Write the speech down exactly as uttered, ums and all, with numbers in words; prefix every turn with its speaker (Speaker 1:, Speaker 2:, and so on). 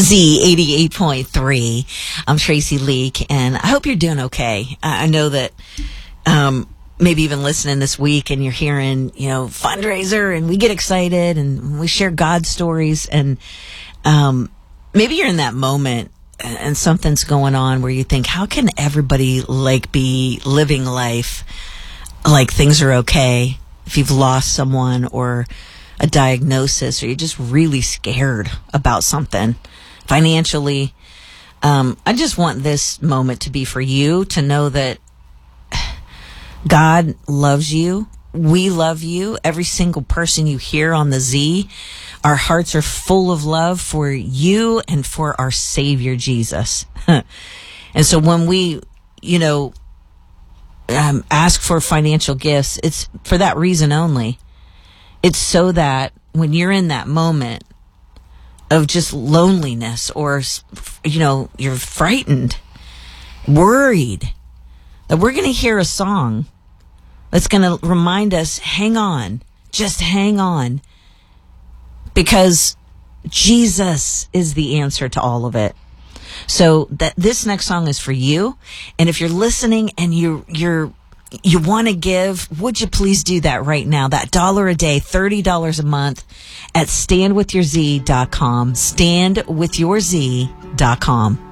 Speaker 1: Z eighty-eight point three. I'm Tracy Leak, and I hope you're doing okay. I know that um, maybe even listening this week and you're hearing, you know, fundraiser, and we get excited and we share God stories, and um, maybe you're in that moment and something's going on where you think, how can everybody like be living life like things are okay? If you've lost someone or a diagnosis, or you're just really scared about something financially, um, I just want this moment to be for you to know that God loves you. We love you. Every single person you hear on the Z, our hearts are full of love for you and for our Savior, Jesus. And so when we, you know, um, ask for financial gifts, it's for that reason only. It's so that when you're in that moment of just loneliness, or, you know, you're frightened, worried, that we're going to hear a song that's going to remind us, hang on, just hang on, because Jesus is the answer to all of it. So that this next song is for you. And if you're listening and you you're you want to give, would you please do that right now? That dollar a day, thirty dollars a month at stand with your z dot com, stand with your z dot com.